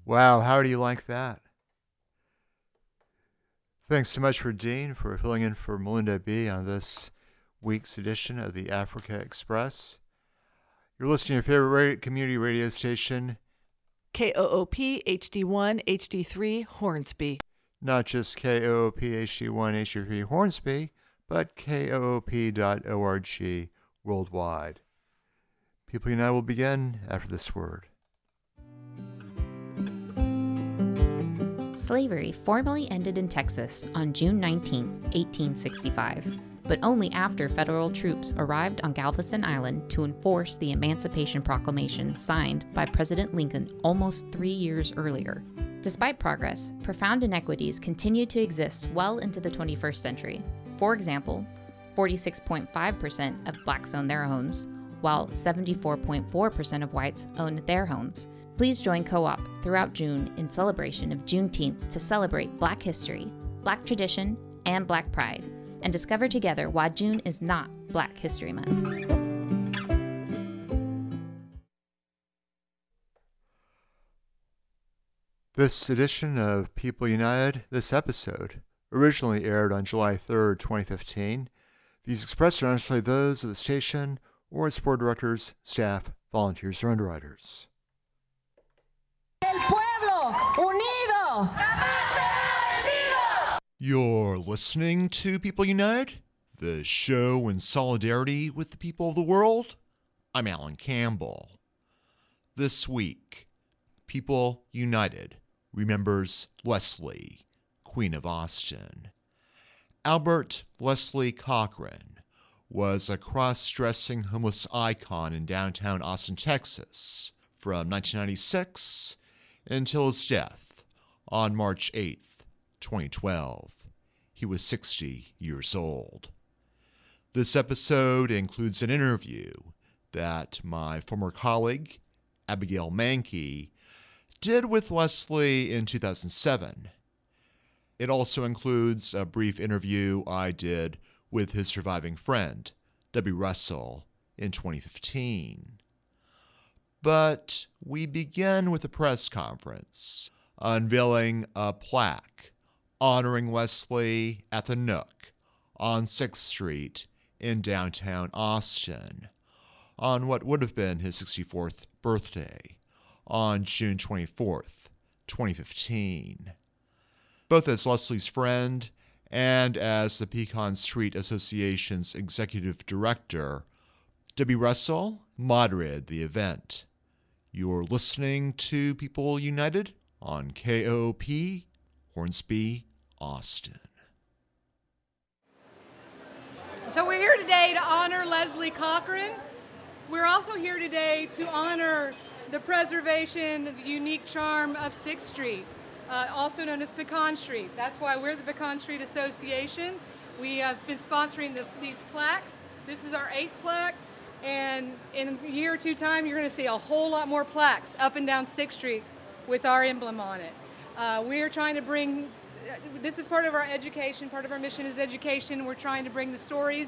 Wow, how do you like that? Thanks so much for Dean for filling in for Melinda B. on this week's edition of the Africa Express. You're listening to your favorite community radio station, KOOP HD1 HD3 Hornsby. Not just KOOP HD1 HD3 Hornsby, but KOOP.org worldwide. People United will begin after this word. Slavery formally ended in Texas on June 19, 1865, but only after federal troops arrived on Galveston Island to enforce the Emancipation Proclamation signed by President Lincoln almost 3 years earlier. Despite progress, profound inequities continued to exist well into the 21st century. For example, 46.5% of blacks own their homes, while 74.4% of whites owned their homes. Please join Co-op throughout June in celebration of Juneteenth to celebrate Black history, Black tradition, and Black pride, and discover together why June is not Black History Month. This edition of People United, this episode, originally aired on July 3rd, 2015. Views expressed are honestly those of the station or its board directors, staff, volunteers, or underwriters. El pueblo unido. You're listening to People United, the show in solidarity with the people of the world. I'm Alan Campbell. This week, People United remembers Leslie, Queen of Austin. Albert Leslie Cochran was a cross-dressing homeless icon in downtown Austin, Texas, from 1996 until his death on March 8th, 2012. He was 60 years old. This episode includes an interview that my former colleague, Abigail Mankey, did with Leslie in 2007. It also includes a brief interview I did with his surviving friend, Debbie Russell, in 2015. But we begin with a press conference unveiling a plaque honoring Leslie at the Nook on 6th Street in downtown Austin on what would have been his 64th birthday on June 24th, 2015. Both as Leslie's friend and as the Pecan Street Association's executive director, Debbie Russell moderated the event. You're listening to People United on KOP, Hornsby, Austin. So we're here today to honor Leslie Cochran. We're also here today to honor the preservation, the unique charm of 6th Street, also known as Pecan Street. That's why we're the Pecan Street Association. We have been sponsoring these plaques. This is our 8th plaque, and in a year or two time, you're going to see a whole lot more plaques up and down 6th Street with our emblem on it. We're trying to bring, this is part of our education, part of our mission is education. We're trying to bring the stories